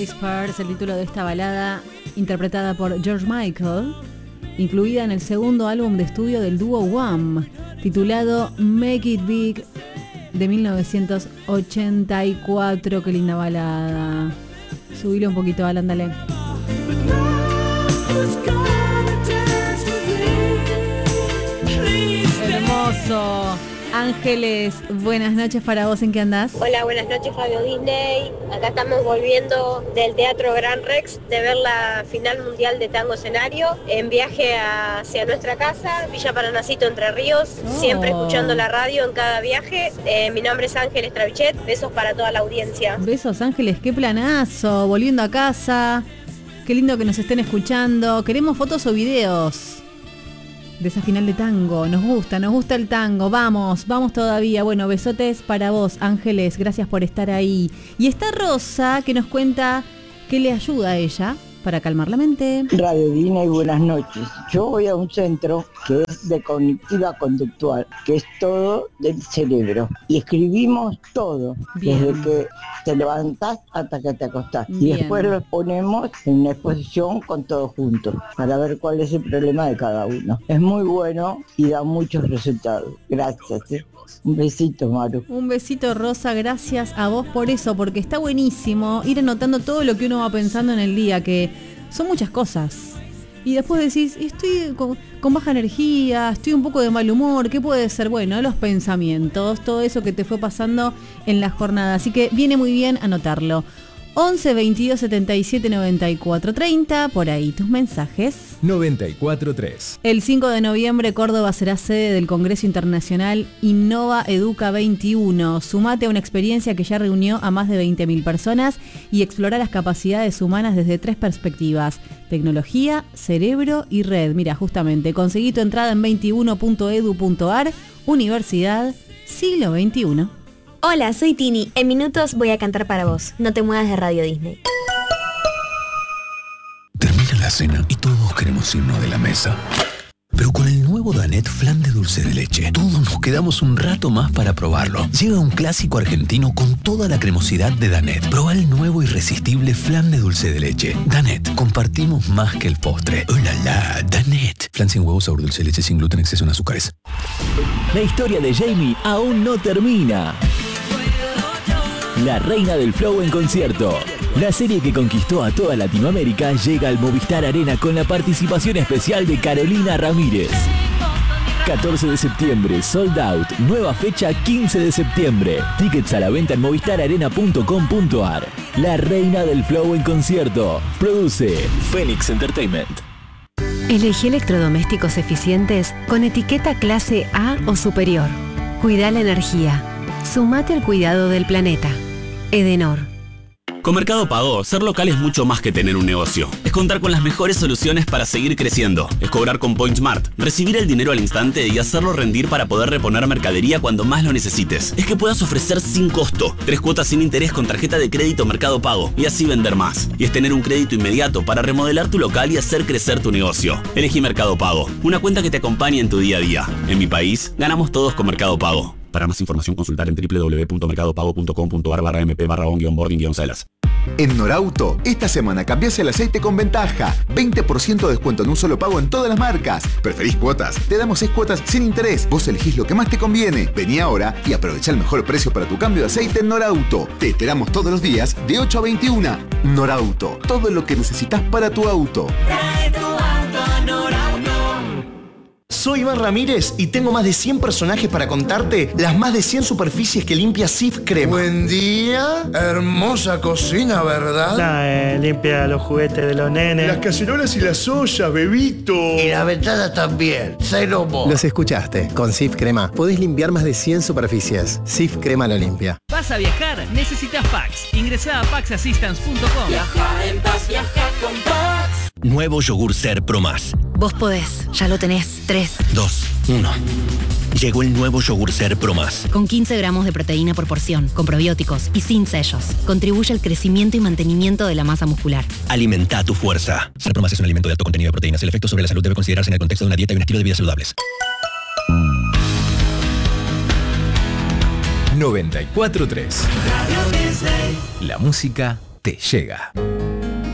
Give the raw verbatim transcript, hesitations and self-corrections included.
Whisper es el título de esta balada interpretada por George Michael, incluida en el segundo álbum de estudio del dúo Wham, titulado Make It Big, de mil novecientos ochenta y cuatro. Qué linda balada. Subile un poquito, Alan, dale. Hermoso. Ángeles, buenas noches para vos, ¿en qué andás? Hola, buenas noches, Radio Disney. Acá estamos volviendo del Teatro Gran Rex de ver la final mundial de Tango Escenario en viaje hacia nuestra casa, Villa Paranacito, Entre Ríos, oh. Siempre escuchando la radio en cada viaje. Eh, mi nombre es Ángeles Travichet, besos para toda la audiencia. Besos, Ángeles, qué planazo, volviendo a casa, qué lindo que nos estén escuchando. Queremos fotos o videos de esa final de tango. Nos gusta, nos gusta el tango. Vamos, vamos todavía. Bueno, besotes para vos, Ángeles. Gracias por estar ahí. Y está Rosa, que nos cuenta qué le ayuda a ella para calmar la mente. Radio Dina y buenas noches. Yo voy a un centro que es de cognitiva conductual, que es todo del cerebro. Y escribimos todo, Bien. Desde que te levantás hasta que te acostás. Bien. Y después lo ponemos en una exposición con todos juntos, para ver cuál es el problema de cada uno. Es muy bueno y da muchos resultados. Gracias. ¿eh? Un besito, Maru. Un besito, Rosa, gracias a vos por eso, porque está buenísimo ir anotando todo lo que uno va pensando en el día, que son muchas cosas. Y después decís, estoy con, con baja energía, estoy un poco de mal humor, ¿qué puede ser? Bueno, los pensamientos, todo eso que te fue pasando en la jornada. Así que viene muy bien anotarlo. once, veintidós, setenta y siete, noventa y cuatro, treinta, por ahí tus mensajes. noventa y cuatro tres. El cinco de noviembre Córdoba será sede del Congreso Internacional Innova Educa veintiuno. Sumate a una experiencia que ya reunió a más de veinte mil personas y explora las capacidades humanas desde tres perspectivas: tecnología, cerebro y red. Mira, justamente, conseguí tu entrada en veintiuno punto edu punto ar, Universidad Siglo veintiuno. Hola, soy Tini. En minutos voy a cantar para vos. No te muevas de Radio Disney. Termina la cena y todos queremos irnos de la mesa. Pero con el nuevo Danette Flan de dulce de leche, todos nos quedamos un rato más para probarlo. Llega un clásico argentino con toda la cremosidad de Danette. Proba el nuevo irresistible flan de dulce de leche. Danette, compartimos más que el postre. ¡Oh, la, la! Danette. Flan sin huevo, sabor dulce de leche, sin gluten, exceso en azúcares. La historia de Jamie aún no termina. La reina del flow en concierto. La serie que conquistó a toda Latinoamérica llega al Movistar Arena con la participación especial de Carolina Ramírez. catorce de septiembre, sold out. Nueva fecha quince de septiembre. Tickets a la venta en movistar arena punto com punto ar. La reina del flow en concierto. Produce Phoenix Entertainment. Elegí electrodomésticos eficientes con etiqueta clase A o superior. Cuida la energía. Sumate al cuidado del planeta. Edenor. Con Mercado Pago, ser local es mucho más que tener un negocio. Es contar con las mejores soluciones para seguir creciendo. Es cobrar con PointSmart, recibir el dinero al instante y hacerlo rendir para poder reponer mercadería cuando más lo necesites. Es que puedas ofrecer sin costo, tres cuotas sin interés con tarjeta de crédito Mercado Pago y así vender más. Y es tener un crédito inmediato para remodelar tu local y hacer crecer tu negocio. Elegí Mercado Pago, una cuenta que te acompañe en tu día a día. En mi país, ganamos todos con Mercado Pago. Para más información consultar en doble u doble u doble u punto mercado pago punto com punto ar barra mp barra on-boarding-celas. En Norauto, esta semana cambiás el aceite con ventaja. veinte por ciento de descuento en un solo pago en todas las marcas. ¿Preferís cuotas? Te damos seis cuotas sin interés. Vos elegís lo que más te conviene. Vení ahora y aprovecha el mejor precio para tu cambio de aceite en Norauto. Te esperamos todos los días de ocho a veintiuno. Norauto, todo lo que necesitas para tu auto. Trae tu auto a Norauto. Soy Iván Ramírez y tengo más de cien personajes para contarte las más de cien superficies que limpia Sif Crema. Buen día, hermosa cocina, ¿verdad? Nah, eh, limpia los juguetes de los nenes. Las cacerolas y las ollas, bebito. Y la ventana también, cero mo. Los escuchaste, con Sif Crema podés limpiar más de cien superficies. Sif Crema lo limpia. ¿Vas a viajar? Necesitas Pax. Ingresá a pax assistance punto com. Viaja en paz, viaja con Pax. Nuevo yogur Ser Pro Más. Vos podés, ya lo tenés. tres, dos, uno. Llegó el nuevo yogur Ser Pro Más. Con quince gramos de proteína por porción, con probióticos y sin sellos. Contribuye al crecimiento y mantenimiento de la masa muscular. Alimenta tu fuerza. Ser Pro Más es un alimento de alto contenido de proteínas. El efecto sobre la salud debe considerarse en el contexto de una dieta y un estilo de vida saludables. noventa y cuatro tres. La música te llega.